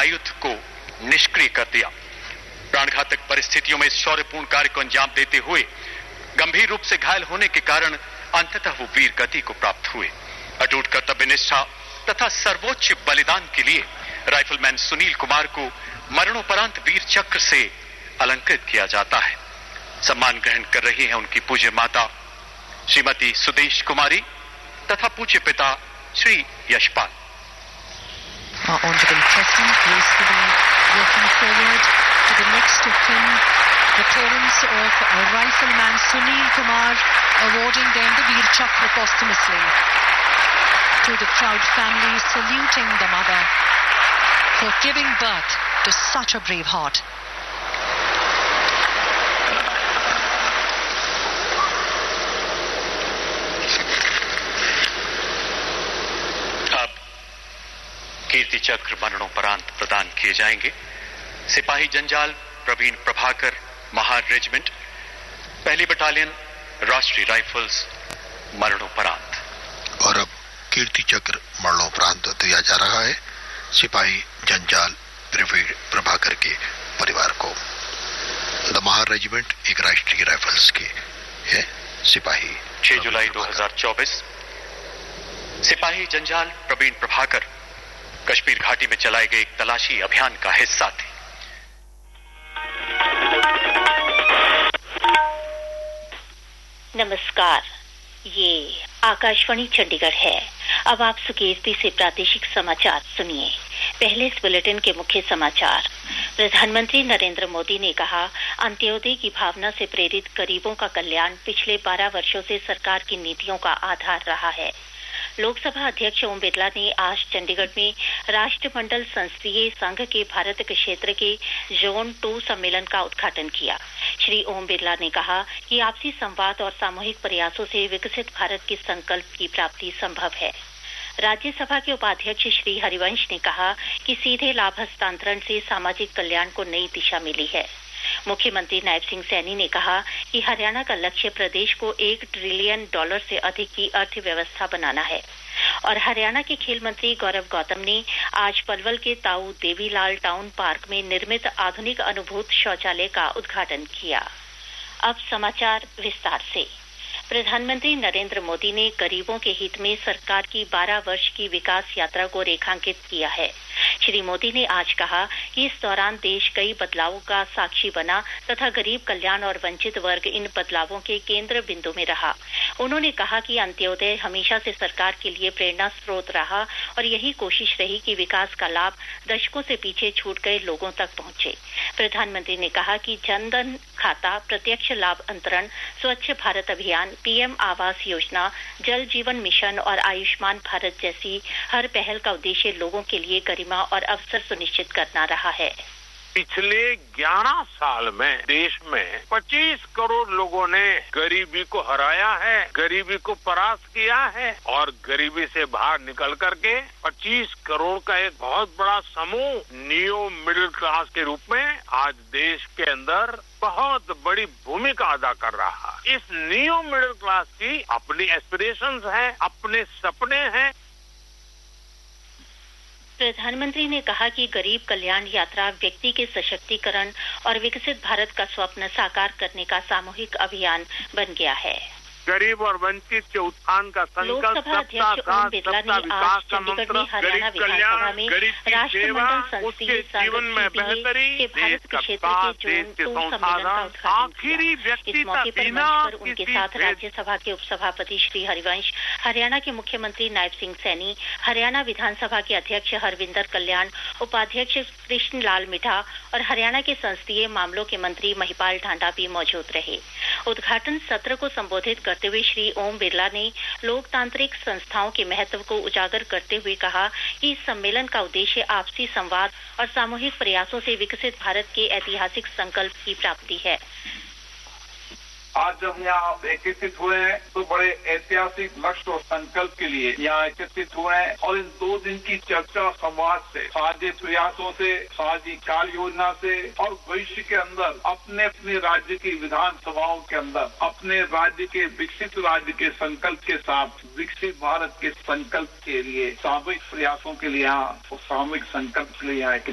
आयुध को निष्क्रिय कर दिया। प्राणघातक परिस्थितियों में इस शौर्यपूर्ण कार्य को अंजाम देते हुए गंभीर रूप से घायल होने के कारण अंततः वो वीर गति को प्राप्त हुए। अटूट कर्तव्य निष्ठा तथा सर्वोच्च बलिदान के लिए राइफलमैन सुनील कुमार को मरणोपरांत वीर चक्र से अलंकृत किया जाता है। सम्मान ग्रहण कर रही हैं उनकी पूज्य माता श्रीमती सुदेश कुमारी तथा पूज्य पिता Shri Yashpal. Our Honorable President gracefully walking forward to the next of kin, the parents of Rifleman Sunil Kumar, awarding them the Veer Chakra posthumously. To the proud family, saluting the mother for giving birth to such a brave heart. कीर्ति चक्र मरणोपरांत प्रदान किए जाएंगे। सिपाही जंजाल Praveen Prabhakar, Mahar regiment, पहली battalion, राष्ट्रीय rifles, मरणोपरांत। और अब कीर्ति चक्र मरणोपरांत दिया जा रहा है सिपाही जंजाल प्रवीण प्रभाकर के परिवार को। द महार रेजिमेंट एक राष्ट्रीय राइफल्स के है सिपाही। 6 जुलाई 2024 सिपाही जंजाल प्रवीण प्रभाकर कश्मीर घाटी में चलाए गए एक तलाशी अभियान का हिस्सा थे। नमस्कार, ये आकाशवाणी चंडीगढ़ है। अब आप सुकेती से प्रादेशिक समाचार सुनिए। पहले इस बुलेटिन के मुख्य समाचार। प्रधानमंत्री नरेंद्र मोदी ने कहा, अंत्योदय की भावना से प्रेरित गरीबों का कल्याण पिछले 12 वर्षों से सरकार की नीतियों का आधार रहा है। लोकसभा अध्यक्ष ओम बिरला ने आज चंडीगढ़ में राष्ट्रमंडल संसदीय संघ के भारत क्षेत्र के जोन 2 सम्मेलन का उद्घाटन किया। श्री ओम बिरला ने कहा कि आपसी संवाद और सामूहिक प्रयासों से विकसित भारत के संकल्प की प्राप्ति संभव है। राज्यसभा के उपाध्यक्ष श्री हरिवंश ने कहा कि सीधे लाभ हस्तांतरण से सामाजिक कल्याण को नई दिशा मिली है। मुख्यमंत्री नायब सिंह सैनी ने कहा कि हरियाणा का लक्ष्य प्रदेश को $1 ट्रिलियन से अधिक की अर्थव्यवस्था बनाना है। और हरियाणा के खेल मंत्री गौरव गौतम ने आज पलवल के ताऊ देवीलाल टाउन पार्क में निर्मित आधुनिक अनुभूत शौचालय का उद्घाटन किया। अब समाचार विस्तार से। प्रधानमंत्री नरेंद्र मोदी ने गरीबों के हित में सरकार की 12 वर्ष की विकास यात्रा को रेखांकित किया है। श्री मोदी ने आज कहा कि इस दौरान देश कई बदलावों का साक्षी बना तथा गरीब कल्याण और वंचित वर्ग इन बदलावों के केंद्र बिंदु में रहा। उन्होंने कहा कि अंत्योदय हमेशा से सरकार के लिए प्रेरणा स्रोत रहा और यही कोशिश रही कि विकास का लाभ दशकों से पीछे छूट गए लोगों तक पहुंचे। प्रधानमंत्री ने कहा कि जनधन खाता, प्रत्यक्ष लाभ अंतरण, स्वच्छ भारत अभियान, पीएम आवास योजना, जल जीवन मिशन और आयुष्मान भारत जैसी हर पहल का उद्देश्य लोगों के लिए गरिमा और अवसर सुनिश्चित करना रहा है। पिछले 11 साल में देश में 25 करोड़ लोगों ने गरीबी को हराया है, गरीबी को परास्त किया है और गरीबी से बाहर निकल करके 25 करोड़ का एक बहुत बड़ा समूह नियो मिडिल क्लास के रूप में आज देश के अंदर बहुत बड़ी भूमिका अदा कर रहा है। इस नियो मिडिल क्लास की अपनी एस्पिरेशंस हैं, अपने सपने हैं। प्रधानमंत्री ने कहा कि गरीब कल्याण यात्रा व्यक्ति के सशक्तिकरण और विकसित भारत का स्वप्न साकार करने का सामूहिक अभियान बन गया है। गरीब और वंचित के उत्थान का संकल्प, लोकसभा अध्यक्ष ओम बिरला ने आज चंडीगढ़ में हरियाणा विधानसभा में राष्ट्रमंडल संसदीय के भारत क्षेत्र के जोन 2 सम्मेलन का उद्घाटन किया। इस मौके पर मंच पर उनके साथ राज्यसभा के उपसभापति श्री हरिवंश, हरियाणा के मुख्यमंत्री नायब सिंह सैनी, हरियाणा विधानसभा के अध्यक्ष हरविंदर कल्याण, उपाध्यक्ष कृष्ण लाल मिठा और हरियाणा के संसदीय मामलों के मंत्री महिपाल ढांडा भी मौजूद रहे। उद्घाटन सत्र को संबोधित करते हुए श्री ओम बिरला ने लोकतांत्रिक संस्थाओं के महत्व को उजागर करते हुए कहा कि इस सम्मेलन का उद्देश्य आपसी संवाद और सामूहिक प्रयासों से विकसित भारत के ऐतिहासिक संकल्प की प्राप्ति है। आज जब यहाँ एकत्रित हुए हैं तो बड़े ऐतिहासिक लक्ष्य और संकल्प के लिए यहाँ एकत्रित हुए हैं और इन 2 दिन की चर्चा संवाद से, साझे प्रयासों से, साझी कार्य योजना से और भविष्य के अंदर अपने अपने राज्य की विधानसभाओं के अंदर अपने राज्य के विकसित राज्य के संकल्प के साथ विकसित भारत के संकल्प के लिए सामूहिक प्रयासों के लिए यहाँ सामूहिक संकल्प के लिए यहाँ